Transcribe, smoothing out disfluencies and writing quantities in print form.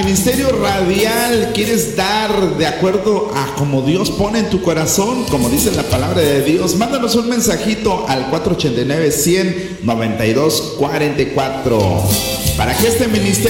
Ministerio radial quieres dar de acuerdo a como Dios pone en tu corazón, como dice la palabra de Dios, mándanos un mensajito al 489-100-9244 para que este ministerio